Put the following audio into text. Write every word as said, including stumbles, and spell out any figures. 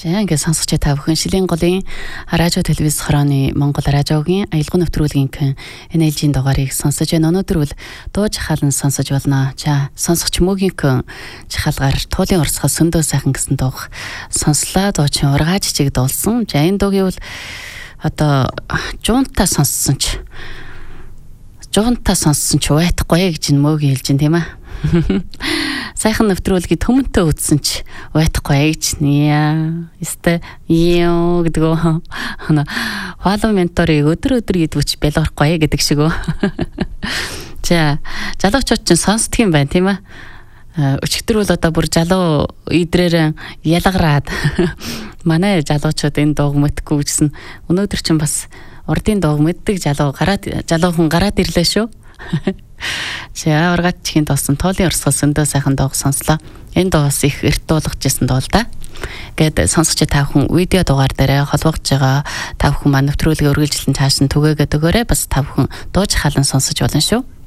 За ингээд сонсогч та бүхэн Шилийн голын радио телевиз хорооны Монгол радиогийн аялга нэвтрүүлгийн эн эл жи-ийн дугаарыг сонсож байна. Өнөөдөр бол дуу жахаалан сонсож болно. За сонсогч мөгийн жахаалгаар туулын орсгоо сөндөө сайхан гэсэн дууг сонслоо. Дуучин ургааж чиг дуулсан. За энэ дуугийн бол одоо жуунтаа сонссон ч жуунтаа сонссон ч уйтахгүй гэж мөгийн хэлж байна тийм ээ. Сайхан нэвтрүүлгийг төмөнтэй үтсэн ч уйтахгүй гэж нэ. Эсвэл ёо гэдэг үү. Follow mentor-ыг өдөр өдөр гэдвч бэлгохгүй гэдэг шиг үү. За, залуучууд ч сонсдог юм байна тийм ээ. Өчигдөр бол одоо бүр залуу идрээр ялгараад манай залуучууд энэ дууг мэдхгүй гэсэн. Өнөөдөр ч бас урдын дууг мэддэг залуу гараад залуухан гараад ирлээ шүү. За ургаачгийн дуусан тоолын орсгол сөндөө сайхан дууг сонслоо. Энэ дуу бас их эрт дуулгажсэн дуу л да. Гэт сонсогч та бүхэн видео дугаар дээр холбогдож байгаа та бүхэн маань нэвтрүүлгээ үргэлжлэн цааш нь түгээгээд өгөөрэй. Бас та бүхэн дуу жахаалан сонсож болно шүү.